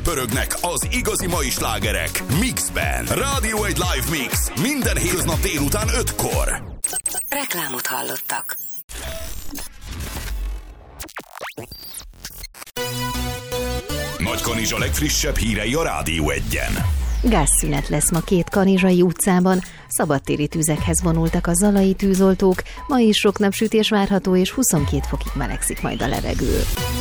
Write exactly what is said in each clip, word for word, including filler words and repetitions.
pörögnek az igazi mai slágerek Mixben. Rádió egy live mix minden hétköznap délután ötkor. Reklámot hallottak. Nagykanizsa legfrissebb hírei a Rádió egyen. Gázszünet lesz ma két kanizsai utcában, szabadtéri tüzekhez vonultak a zalai tűzoltók, ma is sok napsütés várható, és huszonkét fokig melegszik majd a levegő.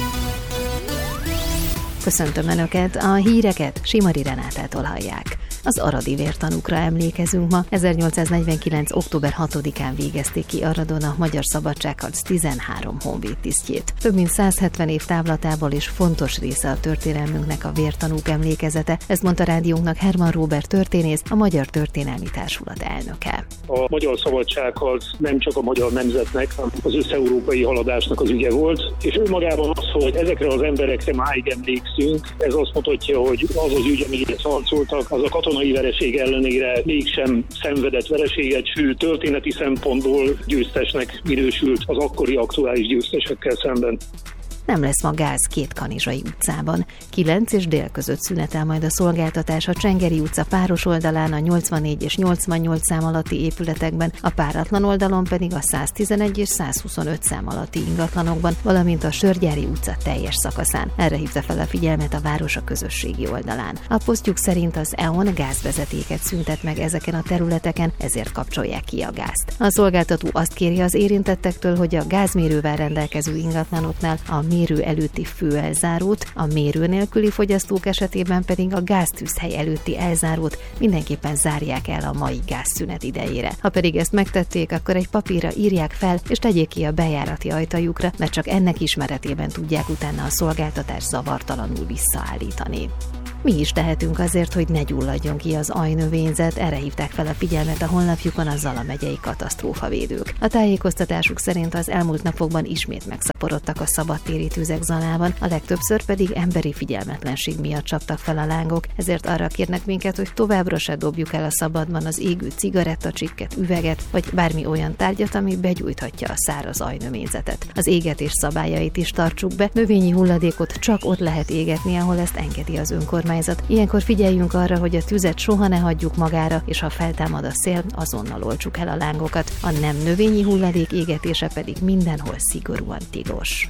Köszöntöm Önöket, a híreket Simari Renátától hallják. Az aradi vértanúkra emlékezünk ma. ezernyolcszáznegyvenkilenc. október hatodikán végezték ki Aradon a Magyar Szabadságharc tizenhárom honvédtisztjét. Több mint száz hetven év távlatából és fontos része a történelmünknek a vértanúk emlékezete. Ezt mondta rádiónknak Herman Róbert történész, a Magyar Történelmi Társulat elnöke. A Magyar Szabadságharc nem csak a magyar nemzetnek, hanem az összeurópai haladásnak az ügye volt, és önmagában az, hogy ezekre az emberekre máig emlékszünk, ez azt mutatja, hogy az az ügy, amiért harcoltak, az a katonai vereség ellenére mégsem szenvedett vereséget, sőt történeti szempontból győztesnek minősült az akkori aktuális győztesekkel szemben. Nem lesz ma gáz két kanizsai utcában. kilenc és dél között szünetel majd a szolgáltatás a Csengeri utca páros oldalán, a nyolcvannégy és nyolcvannyolc szám alatti épületekben, a páratlan oldalon pedig a száztizenegy és százhuszonöt szám alatti ingatlanokban, valamint a Sörgyári utca teljes szakaszán. Erre hívta fel a figyelmet a város a közösségi oldalán. A posztjuk szerint az é o en gázvezetéket szüntet meg ezeken a területeken, ezért kapcsolják ki a gázt. A szolgáltató azt kéri az érintettektől, hogy a gázmérővel rendelkező ingatlanoknál a mérő előtti főelzárót, a mérő nélküli fogyasztók esetében pedig a gáztűzhely előtti elzárót mindenképpen zárják el a mai gázszünet idejére. Ha pedig ezt megtették, akkor egy papírra írják fel, és tegyék ki a bejárati ajtajukra, mert csak ennek ismeretében tudják utána a szolgáltatást zavartalanul visszaállítani. Mi is tehetünk azért, hogy ne gyulladjon ki az ajnövényzet, erre hívták fel a figyelmet a honlapjukon a Zala megyei katasztrófavédők. A tájékoztatásuk szerint az elmúlt napokban ismét megszaporodtak a szabadtéri tüzek Zalában, a legtöbbször pedig emberi figyelmetlenség miatt csaptak fel a lángok, ezért arra kérnek minket, hogy továbbra se dobjuk el a szabadban az égő cigarettacsikket, üveget, vagy bármi olyan tárgyat, ami begyújthatja a száraz ajnövényzetet. Az égetés szabályait is tartsuk be, növényi hulladékot csak ott lehet égetni, ahol ezt engedi az önkormányzat. Ilyenkor figyeljünk arra, hogy a tüzet soha ne hagyjuk magára, és ha feltámad a szél, azonnal oltsuk el a lángokat. A nem növényi hulladék égetése pedig mindenhol szigorúan tilos.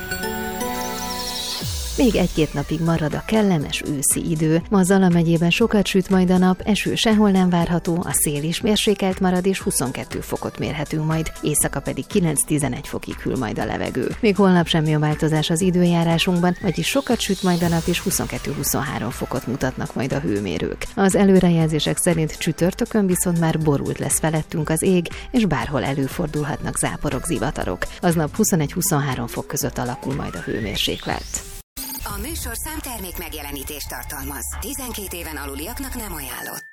Még egy-két napig marad a kellemes őszi idő. Ma Zala megyében sokat süt majd a nap, eső sehol nem várható, a szél is mérsékelt marad, és huszonkettő fokot mérhetünk majd, éjszaka pedig kilenc-tizenegy fokig hűl majd a levegő. Még holnap semmi a változás az időjárásunkban, vagyis sokat süt majd a nap, és huszonkettő-huszonhárom fokot mutatnak majd a hőmérők. Az előrejelzések szerint csütörtökön viszont már borult lesz felettünk az ég, és bárhol előfordulhatnak záporok, zivatarok. Aznap huszonegy-huszonhárom fok között alakul majd a hőmérséklet. A műsor számtermék megjelenítést tartalmaz. tizenkét éven aluliaknak nem ajánlott.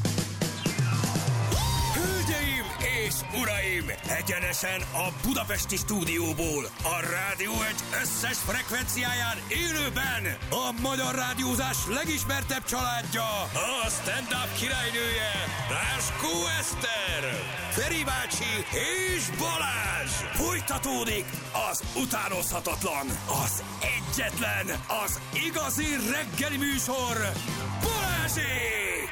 Hölgyeim és uraim! Egyenesen a budapesti stúdióból, a Rádió egy összes frekvenciáján élőben a magyar rádiózás legismertebb családja, a stand-up királynője, Ráskó Eszter, Feri bácsi és Balázs! Folytatódik az utánozhatatlan, az egyetlen, az igazi reggeli műsor, Balázsék!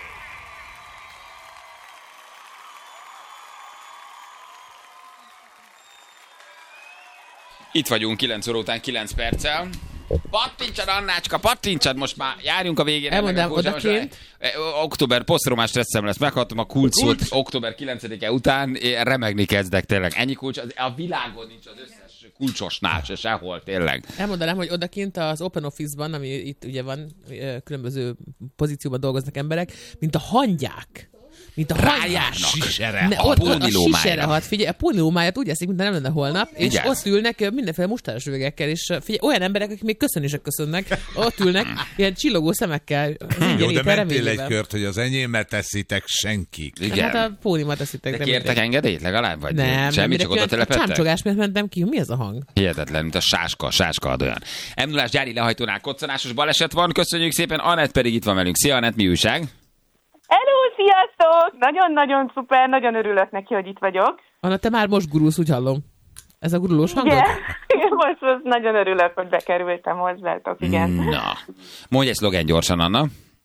Itt vagyunk kilenc óra után kilenc perccel. Pattintsad, Annácska, pattintsad, most már járjunk a végére. Elmondám odakint. Október, posztromás stresszem lesz, meghallottam a kulcsot október kilencedike után, remegni kezdek tényleg. Ennyi kulcs, a világon nincs az összes kulcsosnál se sehol, tényleg. Elmondanám, hogy odakint az Open Office-ban, ami itt ugye van, különböző pozícióban dolgoznak emberek, mint a hangyák. Mint a rájárnak sisere, ne, a ott, pónilómájára. A sisere hat, figyelj, a pónilómáját úgy eszik, mintha nem lenne holnap, és igen, ott ülnek mindenféle mustáros üvegekkel, és figyelj, olyan emberek, akik még köszönni se köszönnek, ott ülnek, ilyen csillogó szemekkel. Jó, de mentél egy kört, hogy az enyémet teszitek senki. Igen. Hát a pónimat teszitek. De kértek engedélyt legalább? Vagy nem, semmi, csak oda telepettek? Csámcsogás miatt mentem ki, mi ez a hang? Hihetetlen, mint a sáska, sáska ad olyan. em nullás gyári lehajtónál koccanásos baleset van, köszönjük szépen, Anett pedig itt van velünk. Szia, Anett, mi újság? Hello, sziasztok! Nagyon-nagyon szuper, nagyon örülök neki, hogy itt vagyok. Anna, te már most gurulsz, úgy hallom. Ez a gurulós hangod? Igen, Most nagyon örülök, hogy bekerültem hozzátok, igen. Na, mondj egy szlogen gyorsan, Anna.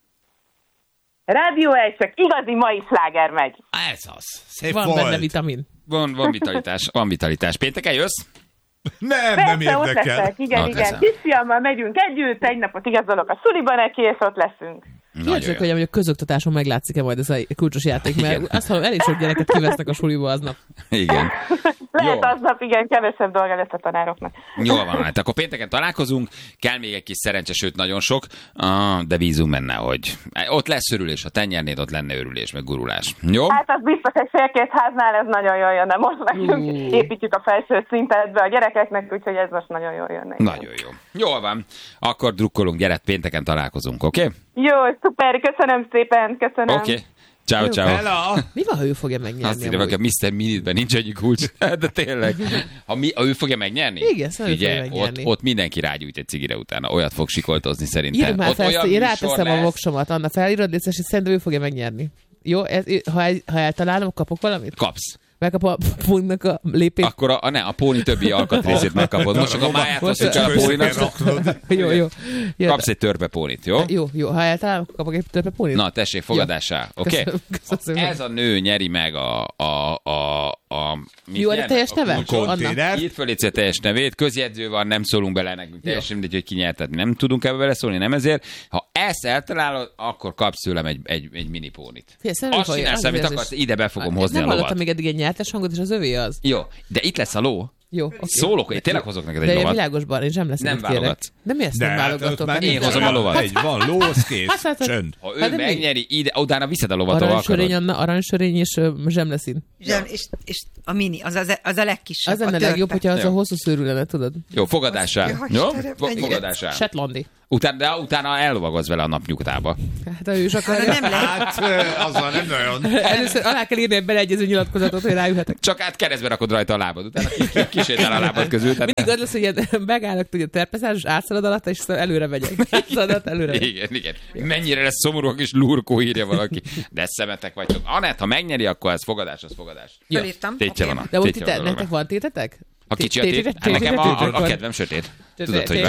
Rádió egy, csak igazi mai sláger megy. Ez az. Szép Van volt. benne vitamin. Van, van vitalitás, van vitalitás. Pénteken jössz? Nem, Persze, nem ott érdekel. leszek, igen, Na, igen. teszem. Kisfiammal megyünk együtt, egy napot igazolok a suliban neki, és ott leszünk. Kérdezzük, hogy a közoktatáson meglátszik-e majd ez a kulcsos játék, mert Igen. azt hallom, elég sok gyereket kivesznek a suliba aznap. Igen. Lehet Jó. aznap, igen, kevesebb dolga lesz a tanároknak. Jól van, hát akkor pénteken találkozunk, kell még egy kis szerencse, sőt nagyon sok, ah, de bízunk benne, hogy ott lesz örülés, ha te nyernéd, ott lenne örülés, meg gurulás. Jó? Hát az biztos, egy fél-két háznál ez nagyon jól jönne. Most megyünk, építjük a felső szintet be a gyerekeknek, úgyhogy ez most nagyon jól jönne. Nagyon jó. Jól van. Akkor drukkolunk, gyere, pénteken találkozunk, oké? Okay? Jó, szuper, köszönöm szépen, köszönöm. Oké. Okay. Ciao, ciao. Hello. Mi van, ha ő fogja megnyerni? Azt írja, hogy a miszter Minitben nincs ennyi kulcs. De tényleg. Ha, mi, ha ő fogja megnyerni? Igen, szóval ő fogja megnyerni. Ott, ott mindenki rágyújt egy cigire utána. Olyat fog sikoltozni szerintem. Írd már Ott fel, olyan ezt, én műsor ráteszem a lesz. voksomat, Anna, felírod, és szerintem ő fogja megnyerni. Jó, ez, ha, el, ha eltalálom, kapok valamit? Kapsz. Megkap a puntnak a lépést. Akkor a, a, ne, a póni többi alkatrészét megkapod. Most csak a máját hosszítja a póninak. Jó, jó. Jó, Kapsz egy törpe pónit, jó? jó, jó. Ha eltalálom, akkor kapok egy törpe pónit. Na, tessék, fogadásá. Oké? Köszönöm, köszönöm. Ez a nő nyeri meg a... a, a, a mit Jó, a nyer teljes meg? A neve? kulcsot. Konténer. Írd föl légy a teljes nevét, közjegyző van, nem szólunk bele nekünk, teljesen mindegy, hogy ki nyerted, nem tudunk ebbe beleszólni, nem ezért. Ha ezt eltalálod, akkor kapsz tőlem egy, egy, egy mini pónit. Azt csinálsz, amit akarsz, ide be fogom hozni nem a lovat. hallottam még eddig egy nyertes hangot, és az övé az. Jó, de itt lesz a ló. Jó, oké. Szólok, én tényleg hozok neked egy De én lovat. világosban, én sem lesz, Nem amit kérek. válogatsz. De mi ezt De nem hát válogatok? ott már Én nincs hozom a olyan. lovat. Egy van, lóz, kész, Hát, hát, csönd. Ha ő Hát de mi? megnyeri, ide, utána viszed a lovat, ahol Aranysörény, akarod. Anna, aranysörény és ö, zsemleszín. Zsem, és, és a mini, az, az, az a legkisebb. Az lenne a legjobb, törpe. hogyha az a Jó. hosszú szőrű lenne, tudod? Jó, fogadásá. Jaj, Jó? Istenem, Fo- mennyire- Fogadásá. Shetlandi. Utána, de utána ellovagolsz vele a napnyugtába. Hát ha ő is Arra akarja. nem lehet. Hát, ö, azzal nem nagyon. Először alá kell írni egy beleegyező nyilatkozatot, hogy ráülhetek. Csak át keresztbe rakod rajta a lábad, utána ki- kisétál a lábad közül. Tehát... Mindig az lesz, hogy ilyen megállok, hogy a terpeszás, és átszalad alatt, és aztán előre megyek. Átszalad alatt, előre megyek. Igen, igen. Mennyire lesz szomorú, a kis lurkó, írja valaki. De szemetek vagytok. Anett, ha megnyeri, akkor ez fogadás, az fogadás. Fölírtam. Tétje Oké. van a De úgy tétje ti van a nektek dolognak. van tétetek? A kicsi a tét? Hát nekem a, a, a kedvem sötét. Tudod, hogy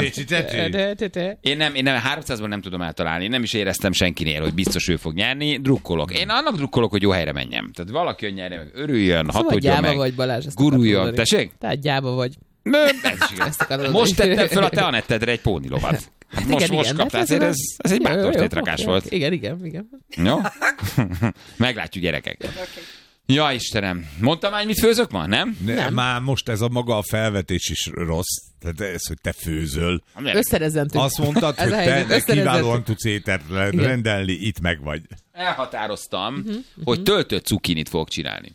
van. Én nem, én nem, háromszázból nem tudom eltalálni. Nem is éreztem senkinél, hogy biztos ő fog nyerni. Drukkolok. Én annak drukkolok, hogy jó helyre menjem. Tehát valaki nyerje meg, örüljön, Szóval hatódjon gyáva meg, vagy, Balázs. ezt guruljon. akartam mondani. Tessék? Tehát gyáva vagy. Nö, ez is igaz. Ezt akarod Most mondani. tettem föl a te Anettedre egy pónilovat. Hát most, Igen, most igen, kaptál, hát ezért a- ez, ez egy Jó, jó, bátor jó, tétrakás oké, volt. oké. Igen, igen, igen. Jó? Meglátjuk, gyerekek. Ja, Istenem. Mondtam már, mit főzök ma, nem? Ne, már most ez a maga a felvetés is rossz. Tehát ez, hogy te főzöl. Összerezzentünk. Azt mondtad, Ez hogy a te helyzet, összerezzentünk. kiválóan tudsz ételt rendelni, itt meg vagy. Elhatároztam, Mhm, hogy töltött cukinit fogok csinálni.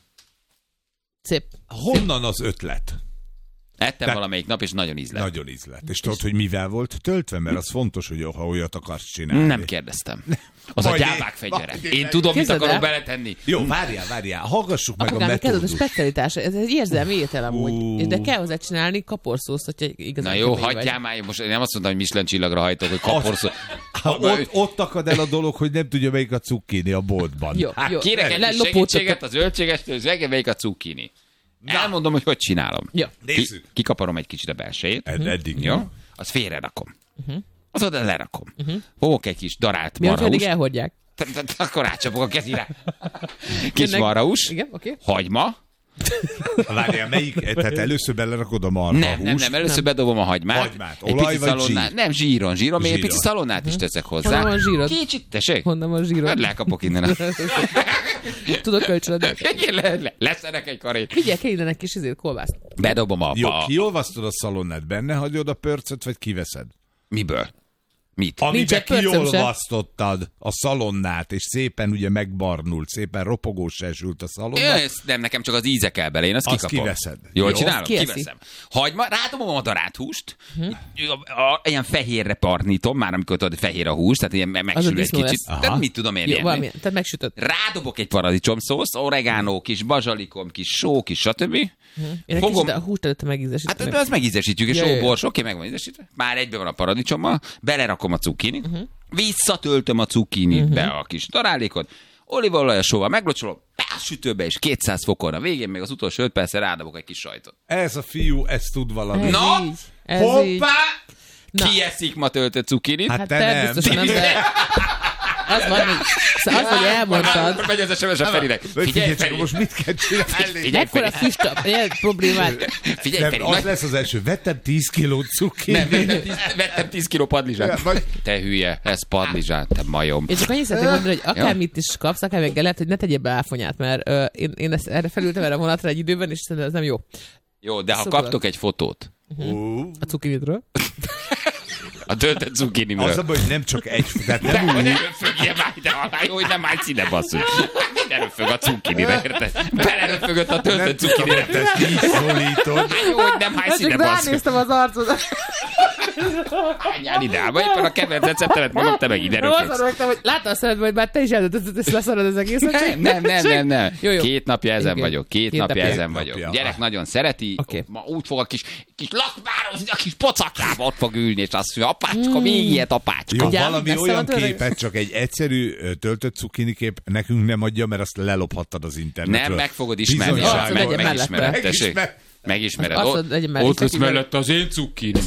Szép. Honnan az ötlet? Ettem Te- valamelyik nap, és nagyon ízlett. Nagyon ízlet. És tudod, hogy mivel volt töltve? Mert az fontos, hogy ha olyat akarsz csinálni. Nem kérdeztem. Az a Majd gyávák én- fegyvere. majd én- Én tudom, mit Képzeld akarok el. beletenni. Jó, várjál, várjál. Hallgassuk meg Apukám, a ez a metódus. specialitás. Ez egy érzelmi étel amúgy. Ú. És de kell hozzá csinálni kaporszószt, hogyha igazán Na jó, kemény vagy. hagyjál már, most én nem azt mondtam, hogy Michelin csillagra hajtok, hogy kaporszó. Ha ott, ott akad el a dolog, hogy nem tudja, melyik a cukkini a boltban. Jó, Hát jó. kérek egy kis Lelopódtatok. segítséget a zöldségestől, és engem melyik a cukkini. Elmondom, hogy hogy csinálom. Jó. Ki, Nézzük. kikaparom egy kicsit a belsejét. Ed- Eddig Jó? Azt félre rakom. Az oda lerakom. Fogok egy kis darált Mi, hogy eddig marhahúst. elhordják? T- t- Akkor rácsapok a kezire. Kis Jönnek- marhahús, Igen, oké. hagyma. Várjál, melyik? Tehát először belerakod a marha Nem, nem, nem, először bedobom a hagymát. Hagymát. Egy Olaj pici vagy szalonnát. zsír? Nem, zsíron, zsíron, még egy Zsíron. pici szalonnát is teszek hozzá. Honnan van zsírod? Kicsit, tessék. Honnan van zsírod? Hát lekapok innen. Tudok kölcsönöd. Le, le, leszenek egy karét. Figyelj, kell innen egy kis izét, kolbászt. Bedobom a... Jó, a kiolvasztod a szalonnát, benne hagyod a pörcöt, vagy kiveszed? miből? Mit? Amiben Nincs egy pörcöm se. kiolvasztottad a szalonnát, és szépen ugye megbarnult, szépen ropogós esült a szalonna. Ja, ez nem, nekem csak az íze kell bele, én azt, Azt kikapom. kiveszed. Jól Jó. csinálom? Kieszi. Kiveszem. Hagyma, rádobom a darált húst, a, a, ilyen fehérre parnítom, már amikor tudod, fehér a hús, tehát ilyen me- megsül egy disznó kicsit. lesz. De Aha. mit tudom én Jó, ilyen. valamilyen. Tehát megsütött. Rádobok egy paradicsomszószt, oregánó, kis bazsalikom, kis só, kis stb. Én egy Fogom- kicsit a húst előtte megízesítem. Hát azt megízesítjük, és Ja, ja, ja. sóbors, oké, meg van ízesítve. Már egyben van a paradicsommal, belerakom a cukkinit, Mhm. visszatöltöm a cukkinit be a kis darálékot, olívaolajjal, sóval meglocsolom, a sütőbe és kétszáz fokon, a végén még az utolsó öt percre rádobok egy kis sajtot. Ez a fiú, ez tud valamit. Ez Na, így. Hoppá! Ki eszik ma töltött cukinit? Hát, hát természetesen nem, de... Az van, hogy, az, hogy elmondtad. Megy az es em es a Ferinek. Figyelj, Feri, most mit kell csinálni? Ekkora füstap, ilyen problémát. Figyelj, Feri. Az lesz az első. Vettem tíz kiló cukinit. Nem, vettem tíz kiló padlizsát. Te hülye, ez padlizsát, te majom. Én csak annyit szeretném mondani, hogy akármit is kapsz, akármilyen lehet, hogy ne tegyél be áfonyát, mert uh, én, én ezt, erre felültem erre a vonatra egy időben, és szerintem ez nem jó. Jó, de ha szóval kaptok egy fotót. Uh-huh. A cukinidről. A töltött cukinimről. Az a baj, hogy nem csak egy... Tehát nem úgy... Ne röfögje már, de alá, jó, hogy nem állsz ide, basszus. Ne röfög a cukinire, érted? Beleröfögött a töltött cukinire. Nem ezt így szólítod. Jó, hogy nem állsz ide, basszus. Ránéztem az arcodat. Hányál ide, ába éppen a kedvenc receptemet mondom, te meg ide röfögsz. Láttam a szemedben, hogy már te is eldöntötted, és leszarod az egészet. Nem, nem, nem, nem, nem. Jó, jó. Két napja ezen Igen. vagyok, két, két napja ezen vagyok. Napja. Gyerek nagyon szereti, okay. Ma úgy fog a kis, kis lakmározni, a kis pocaklába ott fog ülni, és azt mondja, apácska, mm. még ilyet, apácska. Jó, Ugyan, valami olyan képet, csak egy egyszerű töltött cukini kép nekünk nem adja, mert azt lelophattad az internetről. Nem, meg fogod ismerni. Megismered, tessék. Megismered. Ott lesz mellett az én cukinim.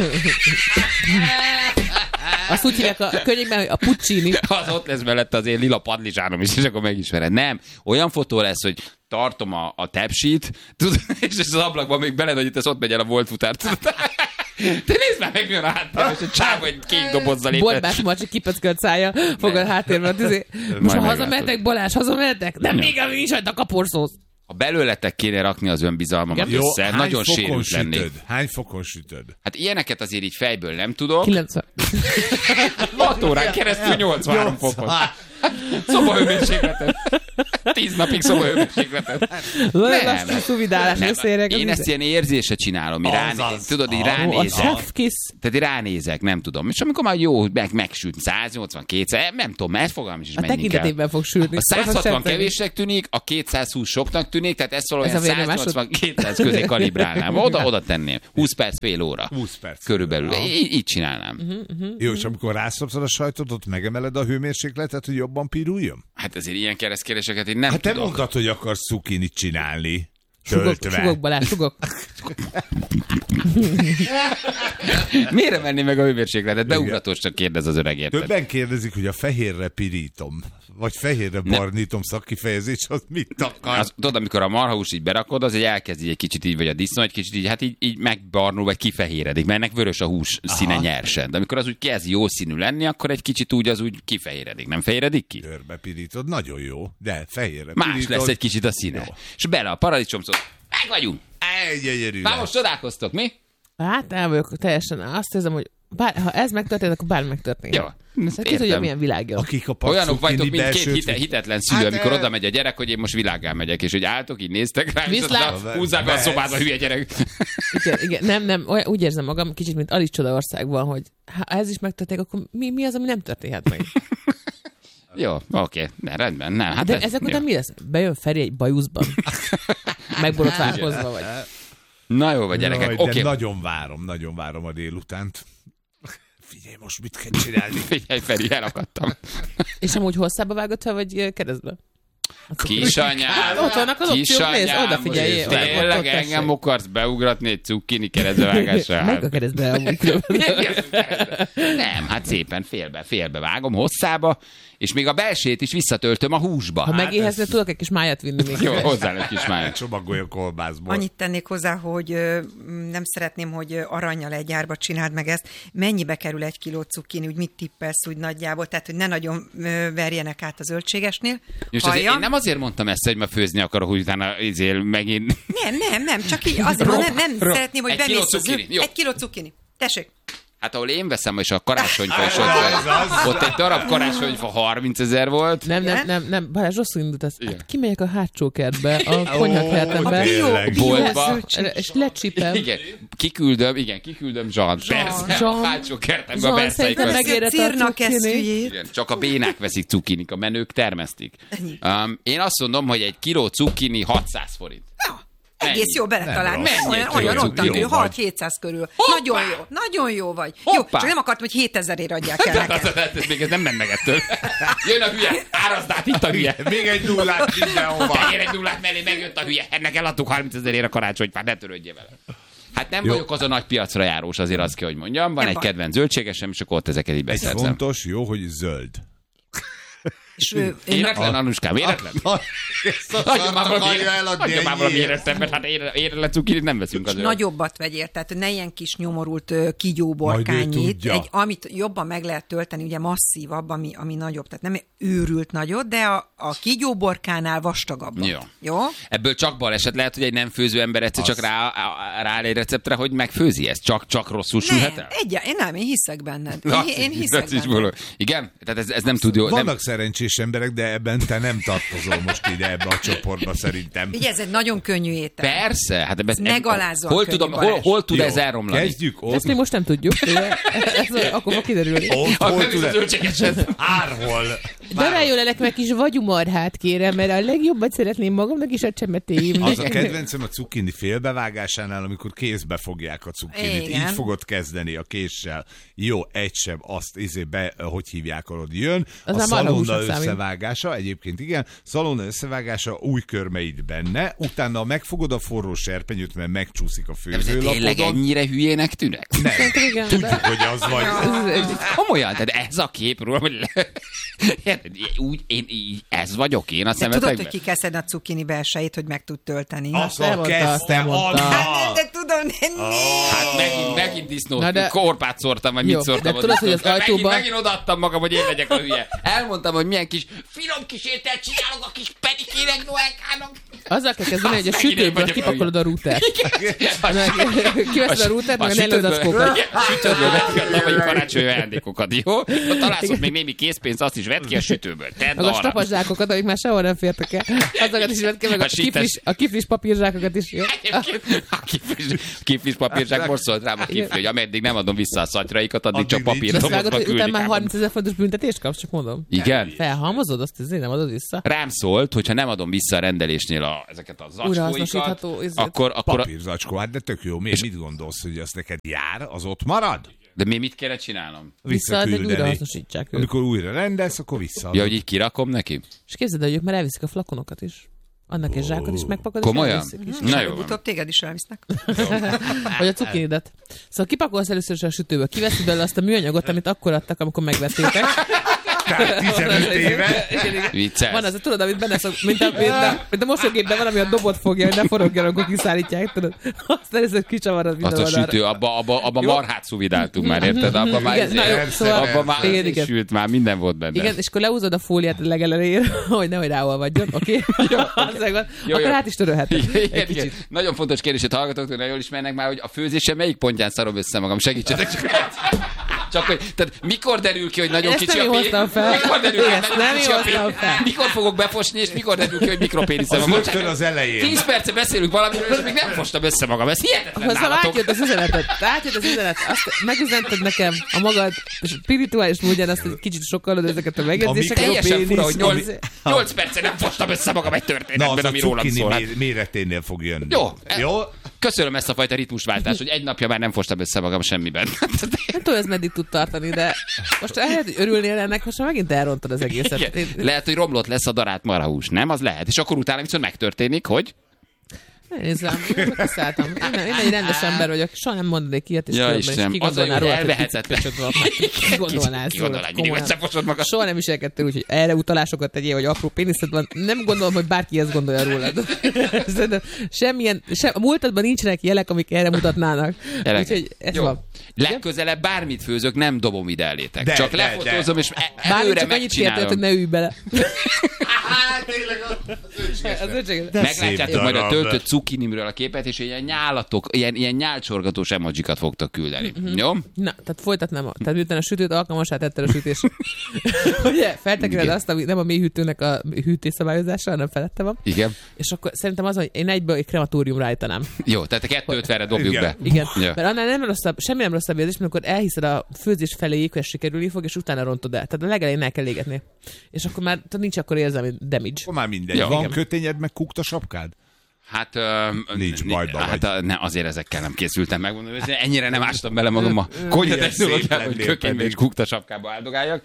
Azt úgy hívják a könyvben, hogy a puccini. Az ott lesz mellett az én lila padlizsánom is, és akkor megismered. Nem, olyan fotó lesz, hogy tartom a, a tepsit, tudod, és az ablakban még belenagyítasz, ott megy el a volt futár. Te nézd már meg, milyen a háttérben, és egy csáv, egy kék dobozzal lépett. Borbás Marcsi kipeckölt szája, fog a háttérben. Most ha hazamehetek, Balázs, hazamehetek? Nem, még a mi is hagyd a kaporszósz. Ha belőletek kéne rakni az önbizalmamat Jó, össze, nagyon sérült lennék. Hány fokon sütöd? Hát ilyeneket azért így fejből nem tudok. kilencven. hat órán keresztül nyolcvanhárom fokon. Szobahőmérsékletet. Tíz napig szobahőmérsékletet. Nem, nem. Én ezt ilyen érzésre csinálom. Ránéz, tudod, így ránézek. Tehát így ránézek, nem tudom. És amikor már jó, meg, megsült száznyolcvan, kétszáz, nem tudom, mert fogalmam is, is menni kell. A tekintetében fog sülni. A száz hatvan kevésnek tűnik, a kétszázhúsz soknak tűnik, tehát ezt valahogy száz nyolcvan kétszáz közé kalibrálnám. Oda, oda tenném. húsz perc, fél óra. húsz perc. Körülbelül. Így, így csinálnám. Uh-huh, uh-huh. Jó, és amikor rászopszod a sajtot, ott megemeled a hőmérsékletet, hogy jobban piruljon? Hát ezért ilyen keresztkérdéseket én nem hát tudok. Hát te mondtad, hogy akarsz cukinit csinálni. Sugok, sugok Balázs, sugok. Miért menni meg a hőmérsékletet? Beugratos csak kérdez az öreg, érted? Többen kérdezik, hogy a fehérre pirítom, vagy fehérre barnítom szakkifejezés, az mit akar? Az, tudod, amikor a marhahús így berakod, az egy elkezd így egy kicsit így, vagy a disznó egy kicsit így, hát így, így megbarnul, vagy kifehéredik, mert ennek vörös a hús színe nyersen. De amikor az úgy kezd jó színű lenni, akkor egy kicsit úgy az úgy kifehéredik. Nem fehéredik ki? Körbe pirítod, nagyon jó, de fehérre más pirítod. Lesz egy kicsit a színe. Jó. És bele a paradicsomszót. Meg vagyunk! Egy Már most csodálkoztok, mi? Hát nem vagyok teljesen. Azt érzem, hogy bár, ha ez megtörtént, akkor bármi megtörtént. Jó. Ki tudja, milyen világ. Akik a olyanok vagytok, mint két hite, hitetlen szülő, hát, amikor oda megy a gyerek, hogy én most világá megyek, és hogy álltok, így néztek rá, és aztán húzzák a szobába, hülye gyerek. Igen, igen, nem, nem, olyan, úgy érzem magam kicsit, mint Alice Csodaországban, hogy ha ez is megtörténik, akkor mi, mi az, ami nem történhet meg? Jó, oké, okay. Rendben, nem. Hát de ez, ezek után mi lesz? Bejön Feri egy bajuszban? Megborotválkozva vagy? Na jó, vagy gyerekek, oké. Okay. Nagyon várom, nagyon várom a délutánt. Figyelj, most mit kell csinálni? Figyelj, Feri, elakadtam. És amúgy hosszába vágod fel, vagy keresztbe? Kisanyám, ott vannak az opciók, nézd, odafigyeljél. Tényleg engem akarsz beugratni egy cukkini keresztbevágással? Meg a keresztbe amúgy. Nem, hát szépen félbe, félbe vágom hosszába, és még a belsét is visszatöltöm a húsba. Ha hát megéhezne, ez... tudok egy kis májat vinni még. Jó, hozzá egy kis májat. Csomagolja kolbászból. Annyit tennék hozzá, hogy ö, nem szeretném, hogy arrannyal egy árba csináld meg ezt. Mennyibe kerül egy kiló cukkini, úgy mit tippelsz úgy nagyjából? Tehát, hogy ne nagyon ö, verjenek át a zöldségesnél. Én nem azért mondtam ezt, hogy ma főzni akarok, hogy utána izél megint... Nem, nem, nem, csak így azért, ro, nem, nem ro, szeretném, hogy bemész az zöld... Egy kiló cukkini. Tessék. Hát ahol én veszem, és a karácsonyfa is ott, ott egy darab karácsonyfa harmincezer volt. Nem, nem, nem, nem, Balázs, rosszul indult. Hát kimegyek a hátsó kertbe, a konyhakertembe, boltba, és lecsipem. Igen, kiküldöm, igen, kiküldöm Zsant. Persze, a hátsó kertembe a berszei között. Csak a bénák veszik cukinik, a menők termesztik. Um, én azt mondom, hogy egy kiló cukkini hatszáz forint. Egész jó beletalálni. Olyan, olyan ottan körül, hat-hétszáz körül. Hoppá! Nagyon jó, nagyon jó vagy. Hoppá! Jó, csak nem akartam, hogy hétezerért adják el nekem. Ez még ez nem ment meg ettől. Jön a hülye, árazd át, itt a hülye. Még egy nullát mindenhova. Tegyél egy nullát mellé, megjött a hülye. Ennek eladtuk harmincezerért a karácsonyfát, ne törődjél vele. Hát nem jó. vagyok az a nagy piacra járós, azért azt kell, hogy mondjam. Van nem egy van. kedvenc zöldségesem, és akkor ott ezeket így beszerzem. Egy fontos, jó, hogy zöld. És ő, éretlen, Anuskám, éretlen? Hagyja már valami éretlen, hát éretlen cukirit nem veszünk az. Nagyobbat vegyél, tehát ne ilyen kis nyomorult kígyóborkányit, egy, amit jobban meg lehet tölteni, ugye masszívabb, ami, ami nagyobb, tehát nem őrült nagyot, de a, a kígyóborkánál vastagabbat. Jó. Jó? Ebből csak baleset lehet, hogy egy nem főző ember egyszer csak rá, rááll egy receptre, hogy megfőzi ezt, csak, csak rosszul sülhet el? Egy, én nem, én hiszek benned. Na, én, én hiszek benned. Igen? Tehát ez, ez nem tud jó. Vannak nem... szerencsés emberek, de ebben te nem tartozol most ide ebbe a csoportba szerintem. Ugye ez egy nagyon könnyű étel. Persze. Hát ebben, megalázóan hol, tudom, hol, hol tud jó, ez elromlani? Kezdjük ott. Ezt még most nem tudjuk. Ez akkor fog kiderülni. Ott, hol tud ez? Árhol. Daráljon meg kis vagyumarhát, kérem, mert a legjobbat szeretném magamnak is a csemetéim. Az a kedvencem a cukkini félbevágásánál, amikor kézbe fogják a cukkinit. Így fogod kezdeni a késsel. Jó, egy sem, azt izé be, hogy hívják, ahol jön. A szalonna összevágása, egyébként igen, szalonna összevágása, új körmeid benne, utána megfogod a forró serpenyőt, mert megcsúszik a főzőlapodon. Tényleg ennyire hülyének tűnek? Nem, tudjuk, hogy az vagy. Komolyan, tehát ez a képről, hogy úgy, én, ez vagyok én a szemetekben. Tudod, hogy ki kell szedni a cukkini belsejét, hogy meg tud tölteni. Azzal kezdtem, Anna! De tudom, nem. Hát megint, megint disznót, de... korpát szórtam, vagy mit szórtam. De tudod, hogy az ajtóban... Megint, megint odaadtam magam, hogy én legyek a hülye. Elmondtam, hogy milyen kis finom kis ételt csinálok a kis pedikének, Noelkának. Azzal kell kezdeni, hogy a sütőből kipakolod a rútert. Kiveszed a rútert, meg a nelődackókat. Sütőből vettük a tavalyi karácsonyi ajándékokat, jó? Találsz ott még némi készpénzt, azt is vedd ki a sütőből. Meg a stapaszsákokat, amik már sehol nem fértek el. Azokat is vedd ki, meg a kiflis, a kiflis papírzsákokat is, jó? A kiflis papírzsák most szólt rám a kifli, hogy ameddig nem adom vissza a szatyraikat, addig csak papírdobozba küldik. Utána már harmincezer fontos büntetést kapsz, csak mondom. Igen. Felhalmozod, azt ezért nem adod vissza. Rám szólt, hogyha nem adom vissza a rendelésnél a, ezeket a zacskóikat, akkor... akkor papírzacskó, hát de tök jó. Miért mit gondolsz, hogy az neked jár, az ott marad? De mi mit kéne csinálnom? Visszaküldeni. Újra hasznosítsák őt. Amikor újra rendelsz, akkor visszaadod. Ja, hogy így kirakom neki? És képzeld, hogy ők már elviszik a flakonokat is. Annak egy zsákot is megpakolod. Komolyan? Na jó. Utóbb téged is elvisznek. Vagy a cukinidet. Szóval kipakolsz először is a sütőből. Kiveszed belőle azt a műanyagot, amit akkor adtak, amikor megvettétek. tizenöt éve. Vicces. Van az, tudod, amit benne szok, mint a, mint a, mint a mosógépben van, ami a dobot fogja, hogy ne forogjon, amikor kiszállítják, tudod. Azt először kicsavarod minden oldalra. Azt a sütő, abba, abba, abba marhát szuvidáltunk már, érted? Abba már, igen, jó, szóval, abba már igen, igen. Sült már, minden volt benne. Igen, és akkor leúzod a fóliát a legelejére, hogy nehogy ráolvadjon, oké? Okay? Akkor át is törölheted. Nagyon fontos kérdés, hallgatók, nagyon jól ismernek már, hogy a főzésen melyik pontján szarom össze magam, segítsetek csak. Csak hogy, tehát mikor derül ki, hogy nagyon ezt kicsi a pénisz? Mikor derül ki, hogy nagyon kicsi a pénisz? Mikor fogok befosni, és mikor derül ki, hogy mikropéniszem? Az rögtön az elején. tíz perce beszélünk valamiről, és még nem fostam össze magam. Ez hihetetlen nálatok. Szóval átjött az üzenetet. Átjött az üzenet. Azt megüzented nekem a magad spirituális módján, azt, hogy kicsit sokkalod ezeket a megjegyzéseket. Teljesen fura, hogy nyolc perce nem fostam össze magam egy történetben, ami rólam szól. Méreténél fog jönni. Jó. Jó. Köszönöm ezt a fajta ritmusváltást, hogy egy napja már nem fostam össze magam semmiben. Nem tudom, ez meddig tud tartani, de most lehet, hogy örülnél ennek, most már megint elrontad az egészet. Én... Lehet, hogy romlott lesz a darált marhahús, nem? Az lehet. És akkor utána viszont megtörténik, hogy... Nézzem, én kiszálltam. Én, én egy rendes ember vagyok, soha nem mondanék ilyet, és ja, Istenem, az a jó, elvehetetlen. Ki gondolnál szóval? Soha nem viselkedtél úgy, hogy erre utalásokat tegyél, hogy apró péniszed van. Nem gondolom, hogy bárki ezt gondolja rólad. Semmilyen, sem, a múltadban nincsenek jelek, amik erre mutatnának. Úgyhogy ez jó. van. Legközelebb bármit főzök, nem dobom ide elétek. De, csak de, lefotózom, de. És előre megcsinálom. Hogy ne ülj bele. Meglátjátok majd a töltött cukinimről a képet, és ilyen nyálatok, ilyen, ilyen nyálcsorgatós emojikat fogtok küldeni. Mm-hmm. Jó? Na, tehát folytatnám. Tehát miután a sütőt alkalmasá tetted a sütés. Ugye, feltekered azt, ami nem a mélyhűtőnek a hűtésszabályozása, hanem felette van. Igen. És akkor szerintem az, hogy én egyből egy krematóriumra állítanám. Jó, tehát a kettő ötvenre dobjuk Igen. be. Igen. Ja. Mert annál nem rosszabb, semmi nem rosszabb érzés, amikor elhiszed a főzés feléig, hogy sikerülni fog, és utána rontod el. Tehát a legelején el kell égetni. És akkor már nincs akkor érzelmi damage. Akkor már mindegy. Ja, van igen. Kötényed, meg kukta sapkád? Hát, uh, nincs bajba hát a, ne, azért ezekkel nem készültem meg. Ennyire nem ástam bele magam a konyha technológiába, hogy kökénybe és kukta sapkába áldogáljak.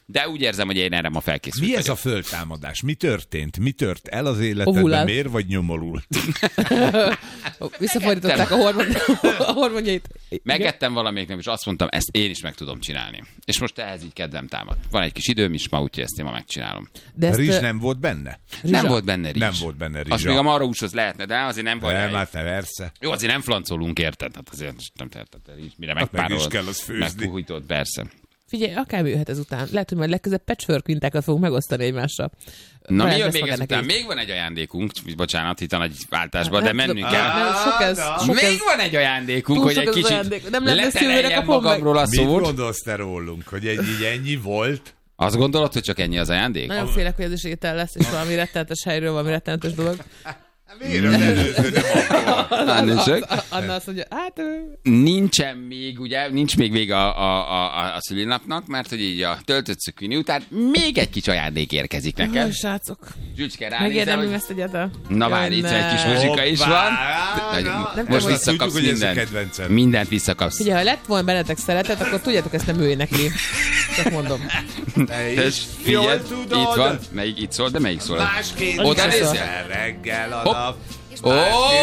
de úgy érzem, hogy én erre ma felkészült. Mi ez vagyok. A föltámadás? Mi történt? Mi tört el az életedben? Miért vagy nyomorult? Visszafordították a, hormon... a hormonjait. Megettem valamelyiknek, és azt mondtam, ezt én is meg tudom csinálni. És most ehhez így kedvem támad. Van egy kis időm is ma, úgyhogy ezt én ma megcsinálom. De ezt rizs nem volt benne? Nem volt benne rizs. Nem volt benne rizs. Az még a marhahúshoz lehetne, de azért nem vagy. Nem, hát persze. Jó, azért nem flancolunk, érted? Hát azért nem teheted, mire megpárolod. Meg is kell az főzni. Megpuhítod, persze. Figyelj, akár jöhet ezután. Lehet, hogy majd legközelebb patchwork mintákat fogunk megosztani egymással. Na mi jön még ezután? Még van egy ajándékunk, bocsánat, itt a nagy váltásban, de mennünk kell. Sok ez, sok még ez. van egy ajándékunk, hogy egy kicsit letereljem magamról a szót. Mit gondolsz te rólunk, hogy egy, így ennyi volt? Azt gondolod, hogy csak ennyi az ajándék? Nagyon félek, hogy ez is étel lesz, és valami rettenetes helyről, valami rettenetes dolog. Miért az előző nem akkor? Anna azt mondja, hát... Nincsen még, ugye, nincs még vége a, a, a, a szülinapnak, mert hogy így a töltött szükvini után még egy kis ajándék érkezik neked. Oh, srácok. Zsücske ránézel, megérdemlem hogy... ezt egyáltalán. Na várj, itt egy kis muzsika is van. Na, most visszakapsz tudjuk, mindent. Mindent visszakapsz. Figyelj, ha lett volna bennetek szeretet, akkor tudjátok, ezt nem ő énekli. Csak mondom. Figyelj, itt van. Melyik itt szól, de melyik szól? Másként oda nézzel. Reggel a nap. Ó,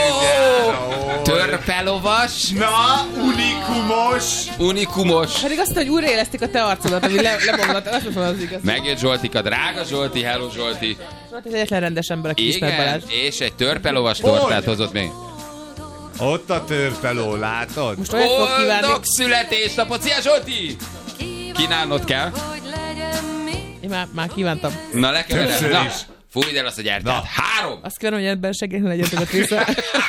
törpelovas. Na, unikumos. Unikumos. Pedig azt, hogy újraélesztik a te arcodat, ami le, lebomlott, azt mondom, az igaz. Megjött Zsoltika, drága Zsolti, hello Zsolti. Zsolti az egyetlen rendes ember, aki ismer Balázs. És egy törpelovas tortát hozott még. Ott a törpeló, látod? Most olyat fog kívánni. Boldog születésnapot, szia Zsolti! Kínálnod kell. Én már, már kívántam. Na, lekevered. Na, fújd el azt a gyertyát. Három! Azt kívánom, hogy ebben segíteni legyetek a trészre.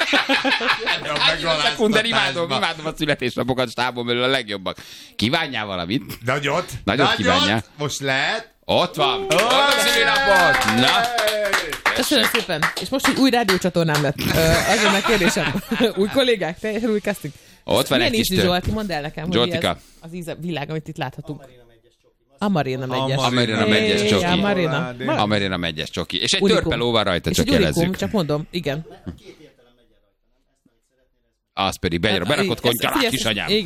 De imádom, imádom a születésnapokat, stábon belül a legjobbak. Kívánjál valamit? Nagyot? Nagyot kívánjál. Most lehet? Ott van! Boldog szülinapot! Na! Köszönöm szépen. És most, hogy új rádiócsatornám lett. Azért meg kérdésem. Új kollégák, teljesen új casting. Ott van egy kis tör. Zsolti, mondd el nekem, hogy ez az íze világ, amit itt láthatunk. Amarina megyes. Amarina megyes csoki. Amarina. Amarina megyes csoki. És egy törpeló van rajta, csak jelezzük. Csak mondom, igen. Az pedig berakott kontyalát, kisanyám.